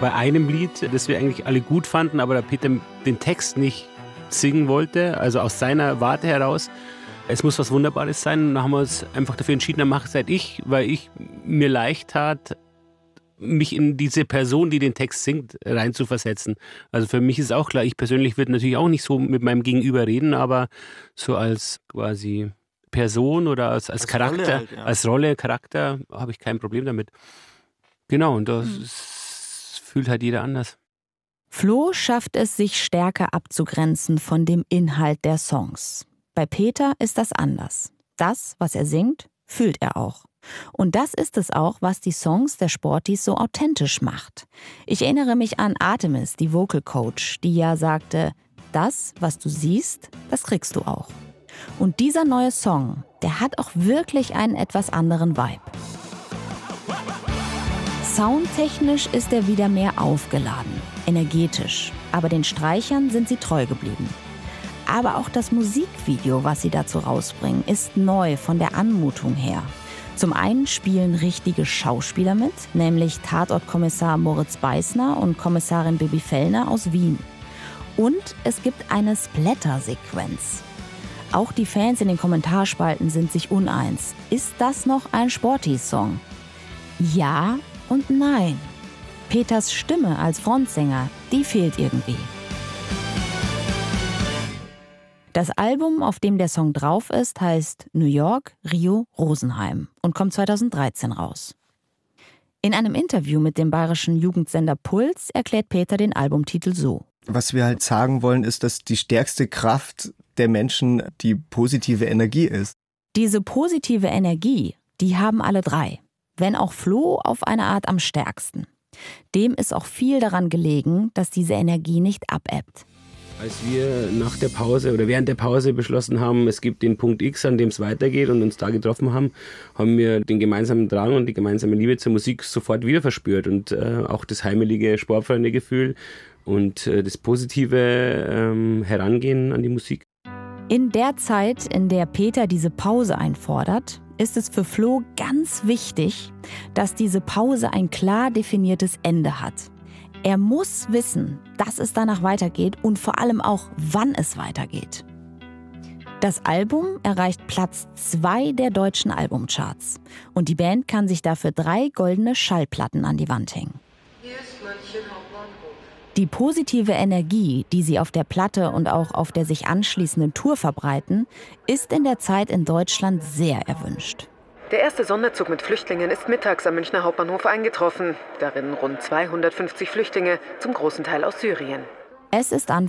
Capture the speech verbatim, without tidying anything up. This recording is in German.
bei einem Lied, das wir eigentlich alle gut fanden, aber der Peter den Text nicht singen wollte, also aus seiner Warte heraus. Es muss was Wunderbares sein. Und dann haben wir uns einfach dafür entschieden, dann mache es halt ich, weil ich mir leicht tat, mich in diese Person, die den Text singt, reinzuversetzen. Also für mich ist auch klar, ich persönlich würde natürlich auch nicht so mit meinem Gegenüber reden, aber so als quasi Person oder als, als, als Charakter, Rolle halt, ja. als Rolle, Charakter, habe ich kein Problem damit. Genau, und das hm. ist, fühlt halt jeder anders. Flo schafft es, sich stärker abzugrenzen von dem Inhalt der Songs. Bei Peter ist das anders. Das, was er singt, fühlt er auch. Und das ist es auch, was die Songs der Sporties so authentisch macht. Ich erinnere mich an Artemis, die Vocal Coach, die ja sagte, das, was du siehst, das kriegst du auch. Und dieser neue Song, der hat auch wirklich einen etwas anderen Vibe. Soundtechnisch ist er wieder mehr aufgeladen, energetisch, aber den Streichern sind sie treu geblieben. Aber auch das Musikvideo, was sie dazu rausbringen, ist neu von der Anmutung her. Zum einen spielen richtige Schauspieler mit, nämlich Tatortkommissar Moritz Beißner und Kommissarin Bibi Fellner aus Wien. Und es gibt eine Splatter-Sequenz. Auch die Fans in den Kommentarspalten sind sich uneins. Ist das noch ein Sporty-Song? Ja und nein. Peters Stimme als Frontsänger, die fehlt irgendwie. Das Album, auf dem der Song drauf ist, heißt New York, Rio, Rosenheim und kommt zweitausenddreizehn raus. In einem Interview mit dem bayerischen Jugendsender Puls erklärt Peter den Albumtitel so. Was wir halt sagen wollen, ist, dass die stärkste Kraft der Menschen die positive Energie ist. Diese positive Energie, die haben alle drei. Wenn auch Flo auf eine Art am stärksten. Dem ist auch viel daran gelegen, dass diese Energie nicht abebbt. Als wir nach der Pause oder während der Pause beschlossen haben, es gibt den Punkt X, an dem es weitergeht und uns da getroffen haben, haben wir den gemeinsamen Drang und die gemeinsame Liebe zur Musik sofort wieder verspürt und äh, auch das heimelige Sportfreunde-Gefühl und äh, das positive ähm, Herangehen an die Musik. In der Zeit, in der Peter diese Pause einfordert, ist es für Flo ganz wichtig, dass diese Pause ein klar definiertes Ende hat. Er muss wissen, dass es danach weitergeht und vor allem auch, wann es weitergeht. Das Album erreicht Platz zwei der deutschen Albumcharts. Und die Band kann sich dafür drei goldene Schallplatten an die Wand hängen. Die positive Energie, die sie auf der Platte und auch auf der sich anschließenden Tour verbreiten, ist in der Zeit in Deutschland sehr erwünscht. Der erste Sonderzug mit Flüchtlingen ist mittags am Münchner Hauptbahnhof eingetroffen. Darin rund zweihundertfünfzig Flüchtlinge, zum großen Teil aus Syrien. Es ist Anfang